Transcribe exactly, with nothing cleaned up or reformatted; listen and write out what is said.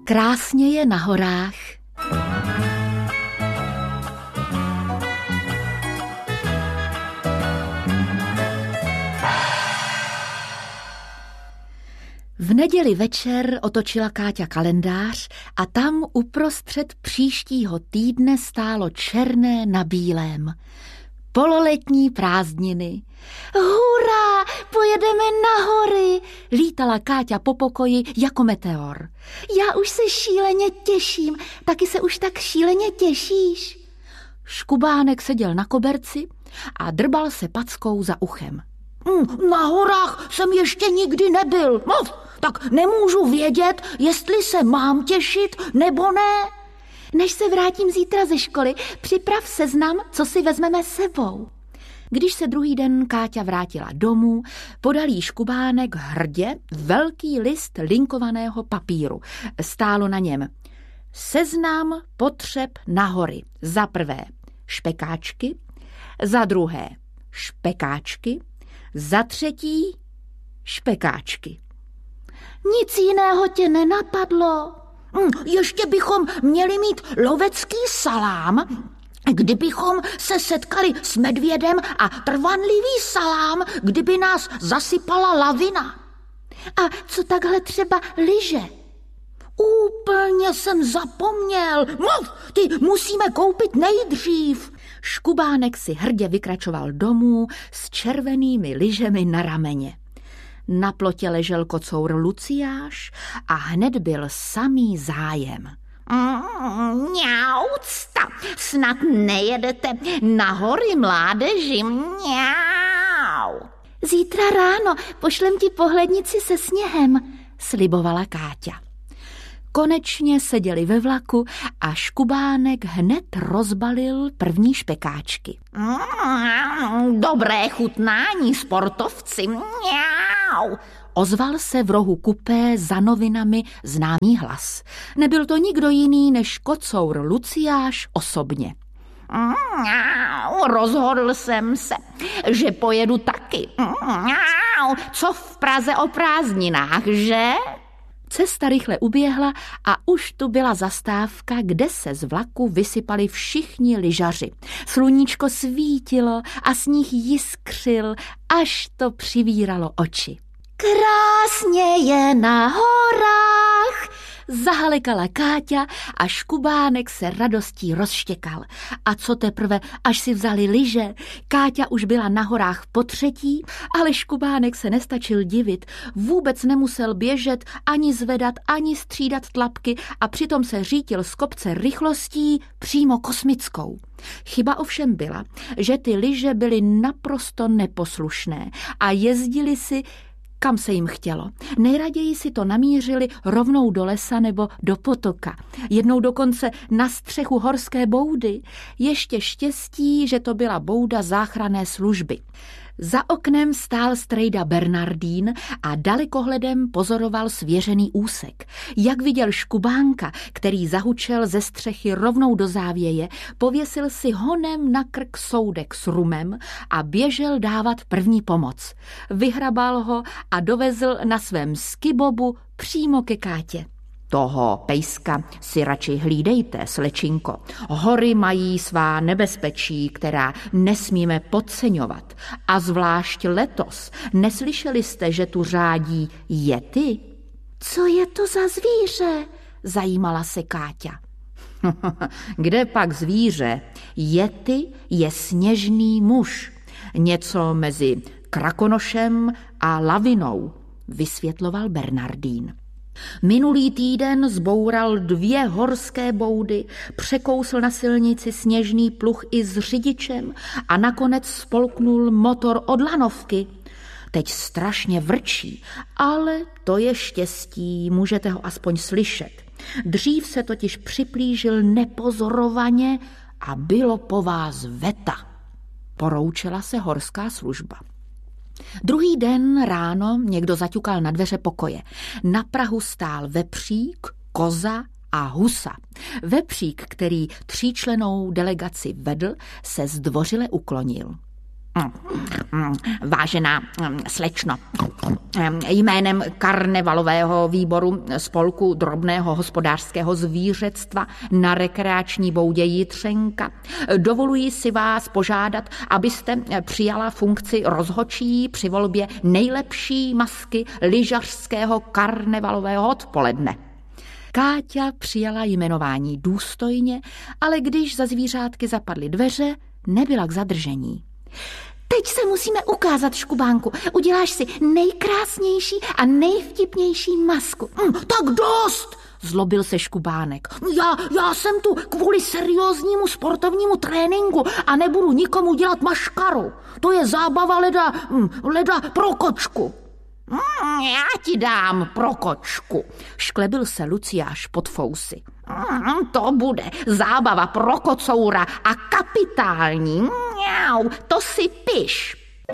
Krásně je na horách. V neděli večer otočila Káťa kalendář a tam uprostřed příštího týdne stálo černé na bílém. Pololetní prázdniny. Hurá, pojedeme na hory, lítala Káťa po pokoji jako meteor. Já už se šíleně těším, taky se už tak šíleně těšíš. Škubánek seděl na koberci a drbal se packou za uchem. Mm, na horách jsem ještě nikdy nebyl, no, tak nemůžu vědět, jestli se mám těšit nebo ne. Než se vrátím zítra ze školy, připrav seznam, co si vezmeme sebou. Když se druhý den Káťa vrátila domů, podal jí Škubánek hrdě velký list linkovaného papíru. Stálo na něm: seznam potřeb na hory. Za prvé špekáčky, za druhé špekáčky, za třetí špekáčky. Nic jiného tě nenapadlo? Ještě bychom měli mít lovecký salám, kdybychom se setkali s medvědem, a trvanlivý salám, kdyby nás zasypala lavina. A co takhle třeba lyže? Úplně jsem zapomněl. Mluv, ty musíme koupit nejdřív. Škubánek si hrdě vykračoval domů s červenými lyžemi na rameně. Na plotě ležel kocour Luciáš a hned byl samý zájem. Mňaucta, snad nejedete na hory, mládeži, mňau. Zítra ráno pošlem ti pohlednici se sněhem, slibovala Káťa. Konečně seděli ve vlaku a Škubánek hned rozbalil první špekáčky. Mm, dobré chutnání, sportovci. Mňau. Ozval se v rohu kupé za novinami známý hlas. Nebyl to nikdo jiný než kocour Luciáš osobně. Mňau, rozhodl jsem se, že pojedu taky. Mňau, co v Praze o prázdninách, že? Cesta rychle uběhla a už tu byla zastávka, kde se z vlaku vysypali všichni lyžaři. Sluníčko svítilo a sníh jiskřil, až to přivíralo oči. Krásně je na horách, zahalekala Káťa a Škubánek se radostí rozštěkal. A co teprve, až si vzali lyže, Káťa už byla na horách po třetí, ale Škubánek se nestačil divit. Vůbec nemusel běžet, ani zvedat, ani střídat tlapky a přitom se řítil z kopce rychlostí přímo kosmickou. Chyba ovšem byla, že ty lyže byly naprosto neposlušné a jezdili si, kam se jim chtělo. Nejraději si to namířili rovnou do lesa nebo do potoka. Jednou dokonce na střechu horské boudy. Ještě štěstí, že to byla bouda záchranné služby. Za oknem stál strejda Bernardín a dalekohledem pozoroval svěřený úsek. Jak viděl Škubánka, který zahučel ze střechy rovnou do závěje, pověsil si honem na krk soudek s rumem a běžel dávat první pomoc. Vyhrabal ho a dovezl na svém skibobu přímo ke Kátě. Toho pejska si radši hlídejte, slečinko. Hory mají svá nebezpečí, která nesmíme podceňovat. A zvlášť letos. Neslyšeli jste, že tu řádí jety? Co je to za zvíře? Zajímala se Káťa. Kde pak zvíře? Yeti je sněžný muž. Něco mezi krakonošem a lavinou, vysvětloval Bernardín. Minulý týden zboural dvě horské boudy, překousl na silnici sněžný pluh i s řidičem a nakonec spolknul motor od lanovky. Teď strašně vrčí, ale to je štěstí, můžete ho aspoň slyšet. Dřív se totiž připlížil nepozorovaně a bylo po vás veta. Poroučela se horská služba. Druhý den ráno někdo zaťukal na dveře pokoje. Na prahu stál vepřík, koza a husa. Vepřík, který tříčlennou delegaci vedl, se zdvořile uklonil. Vážená slečno, jménem karnevalového výboru Spolku drobného hospodářského zvířectva na rekreační boudě Jitřenka dovoluji si vás požádat, abyste přijala funkci rozhodčí při volbě nejlepší masky lyžařského karnevalového odpoledne. Káťa přijala jmenování důstojně, ale když za zvířátky zapadly dveře, nebyla k zadržení. Teď se musíme ukázat, Škubánku. Uděláš si nejkrásnější a nejvtipnější masku. Mm, tak dost, zlobil se Škubánek. Já, já jsem tu kvůli serióznímu sportovnímu tréninku a nebudu nikomu dělat maškaru. To je zábava leda, leda pro kočku. Mm, já ti dám pro kočku, šklebil se Luciáš pod fousy. Mm, to bude zábava pro kocoura a kapitální. Mňau, to si piš.